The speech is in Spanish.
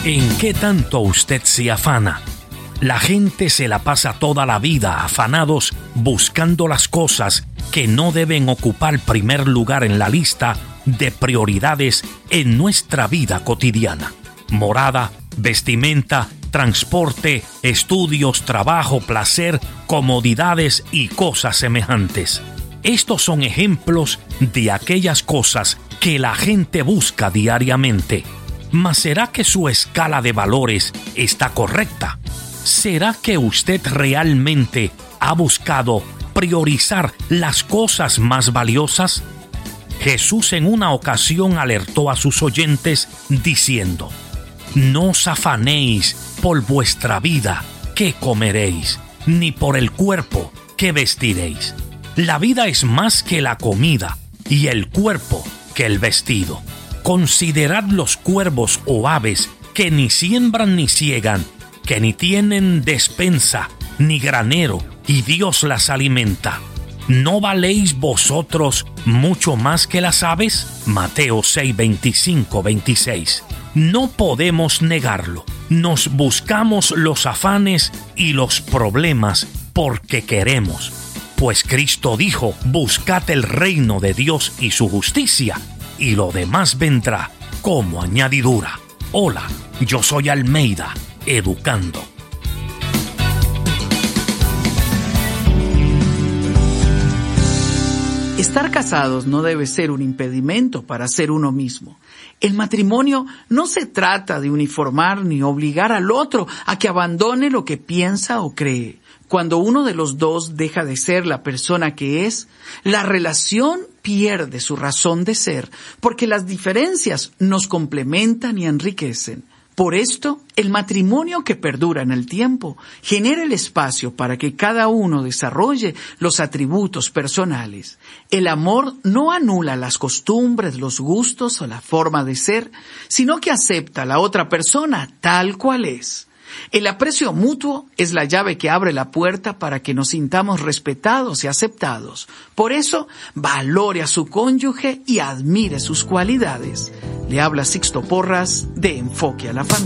¿En qué tanto usted se afana? La gente se la pasa toda la vida afanados buscando las cosas que no deben ocupar primer lugar en la lista de prioridades en nuestra vida cotidiana. Morada, vestimenta, transporte, estudios, trabajo, placer, comodidades y cosas semejantes. Estos son ejemplos de aquellas cosas que la gente busca diariamente. ¿Mas será que su escala de valores está correcta? ¿Será que usted realmente ha buscado priorizar las cosas más valiosas? Jesús en una ocasión alertó a sus oyentes diciendo: no os afanéis por vuestra vida, qué comeréis, ni por el cuerpo, qué vestiréis. La vida es más que la comida, y el cuerpo que el vestido. Considerad los cuervos o aves que ni siembran ni siegan, que ni tienen despensa ni granero, y Dios las alimenta. ¿No valéis vosotros mucho más que las aves? Mateo 6, 25, 26. No podemos negarlo. Nos buscamos los afanes y los problemas porque queremos. Pues Cristo dijo: buscad el reino de Dios y su justicia, y lo demás vendrá como añadidura. Hola, yo soy Almeida, educando. Estar casados no debe ser un impedimento para ser uno mismo. El matrimonio no se trata de uniformar ni obligar al otro a que abandone lo que piensa o cree. Cuando uno de los dos deja de ser la persona que es, la relación pierde su razón de ser, porque las diferencias nos complementan y enriquecen. Por esto, el matrimonio que perdura en el tiempo genera el espacio para que cada uno desarrolle los atributos personales. El amor no anula las costumbres, los gustos o la forma de ser, sino que acepta a la otra persona tal cual es. El aprecio mutuo es la llave que abre la puerta para que nos sintamos respetados y aceptados. Por eso, valore a su cónyuge y admire sus cualidades. Le habla Sixto Porras de Enfoque a la Familia.